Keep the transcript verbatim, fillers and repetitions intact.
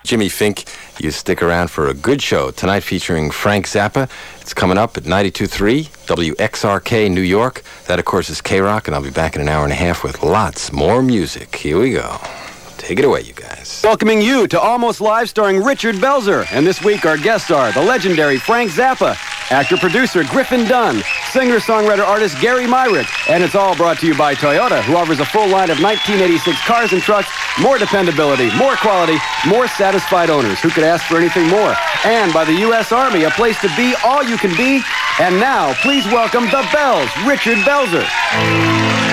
Jimmy Fink. You stick around for a good show tonight featuring Frank Zappa. It's coming up at ninety-two point three W X R K New York. That, of course, is K-Rock, and I'll be back in an hour and a half with lots more music. Here we go. Take it away, you guys. Welcoming you to Almost Live starring Richard Belzer. And this week our guests are the legendary Frank Zappa, actor-producer Griffin Dunne, singer-songwriter artist Gary Myrick. And it's all brought to you by Toyota, who offers a full line of nineteen eighty-six cars and trucks, more dependability, more quality, more satisfied owners. Who could ask for anything more? And by the U S Army, a place to be all you can be. And now, please welcome the Bells, Richard Belzer.